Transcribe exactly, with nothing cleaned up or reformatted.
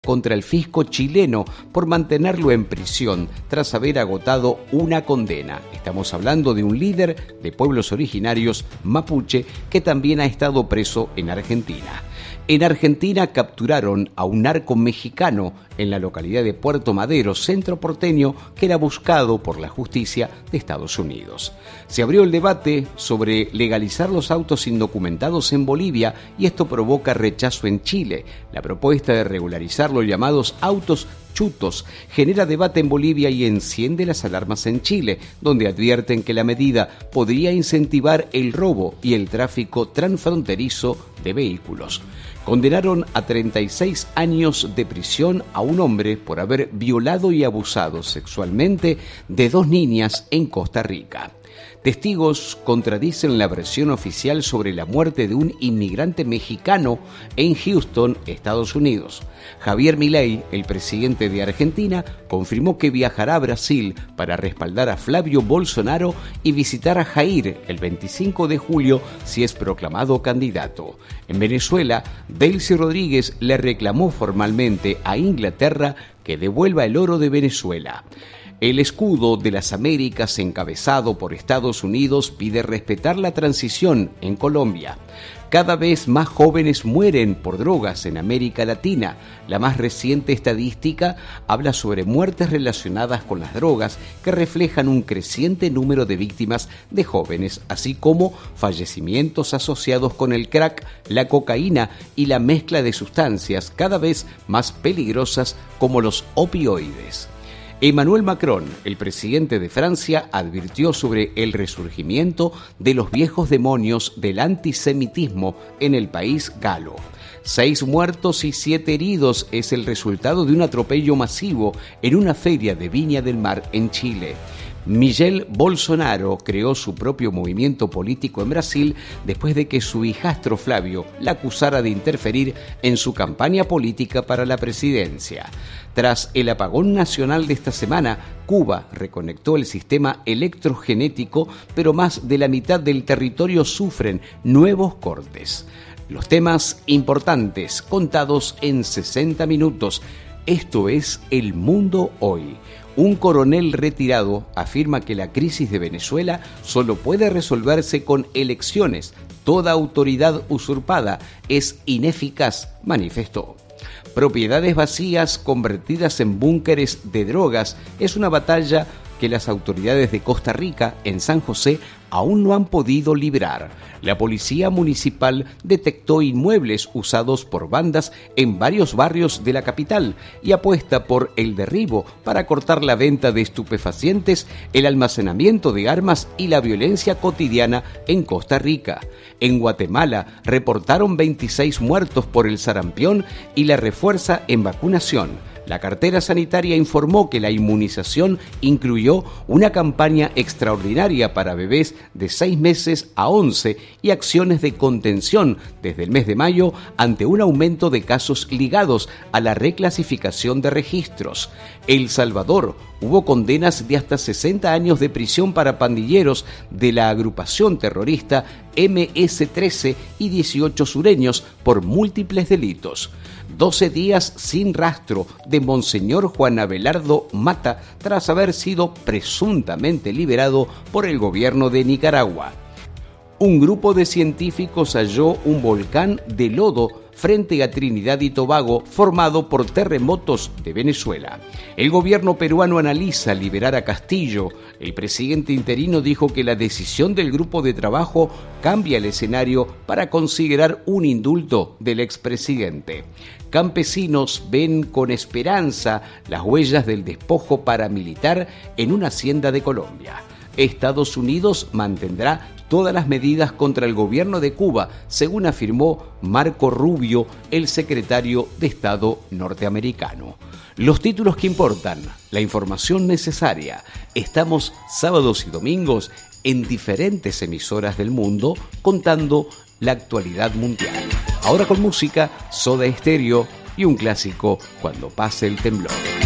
contra el fisco chileno por mantenerlo en prisión tras haber agotado una condena. Estamos hablando de un líder de pueblos originarios mapuche que también ha estado preso en Argentina. En Argentina capturaron a un narco mexicano en la localidad de Puerto Madero, centro porteño, que era buscado por la justicia de Estados Unidos. Se abrió el debate sobre legalizar los autos indocumentados en Bolivia y esto provoca rechazo en Chile. La propuesta de regularizar los llamados autos chutos genera debate en Bolivia y enciende las alarmas en Chile, donde advierten que la medida podría incentivar el robo y el tráfico transfronterizo de vehículos. Condenaron a treinta y seis años de prisión a un hombre por haber violado y abusado sexualmente de dos niñas en Costa Rica. Testigos contradicen la versión oficial sobre la muerte de un inmigrante mexicano en Houston, Estados Unidos. Javier Milei, el presidente de Argentina, confirmó que viajará a Brasil para respaldar a Flavio Bolsonaro y visitar a Jair el veinticinco de julio si es proclamado candidato. En Venezuela, Delcy Rodríguez le reclamó formalmente a Inglaterra que devuelva el oro de Venezuela. El escudo de las Américas, encabezado por Estados Unidos, pide respetar la transición en Colombia. Cada vez más jóvenes mueren por drogas en América Latina. La más reciente estadística habla sobre muertes relacionadas con las drogas que reflejan un creciente número de víctimas de jóvenes, así como fallecimientos asociados con el crack, la cocaína y la mezcla de sustancias cada vez más peligrosas como los opioides. Emmanuel Macron, el presidente de Francia, advirtió sobre el resurgimiento de los viejos demonios del antisemitismo en el país galo. Seis muertos y siete heridos es el resultado de un atropello masivo en una feria de Viña del Mar en Chile. Michel Bolsonaro creó su propio movimiento político en Brasil después de que su hijastro Flavio la acusara de interferir en su campaña política para la presidencia. Tras el apagón nacional de esta semana, Cuba reconectó el sistema electrogenético, pero más de la mitad del territorio sufren nuevos cortes. Los temas importantes contados en sesenta minutos. Esto es El Mundo Hoy. Un coronel retirado afirma que la crisis de Venezuela solo puede resolverse con elecciones. Toda autoridad usurpada es ineficaz, manifestó. Propiedades vacías convertidas en búnkeres de drogas es una batalla que las autoridades de Costa Rica, en San José, aún no han podido librar. La policía municipal detectó inmuebles usados por bandas en varios barrios de la capital y apuesta por el derribo para cortar la venta de estupefacientes, el almacenamiento de armas y la violencia cotidiana en Costa Rica. En Guatemala reportaron veintiséis muertos por el sarampión y la refuerza en vacunación. La cartera sanitaria informó que la inmunización incluyó una campaña extraordinaria para bebés de seis meses a once y acciones de contención desde el mes de mayo ante un aumento de casos ligados a la reclasificación de registros. El Salvador hubo condenas de hasta sesenta años de prisión para pandilleros de la agrupación terrorista eme ese trece y dieciocho sureños por múltiples delitos. doce días sin rastro de Monseñor Juan Abelardo Mata tras haber sido presuntamente liberado por el gobierno de Nicaragua. Un grupo de científicos halló un volcán de lodo frente a Trinidad y Tobago formado por terremotos de Venezuela. El gobierno peruano analiza liberar a Castillo. El presidente interino dijo que la decisión del grupo de trabajo cambia el escenario para considerar un indulto del expresidente. Campesinos ven con esperanza las huellas del despojo paramilitar en una hacienda de Colombia. Estados Unidos mantendrá todas las medidas contra el gobierno de Cuba, según afirmó Marco Rubio, el secretario de Estado norteamericano. Los títulos que importan, la información necesaria. Estamos sábados y domingos en diferentes emisoras del mundo contando la actualidad mundial. Ahora con música, Soda Stereo y un clásico, Cuando pase el temblor.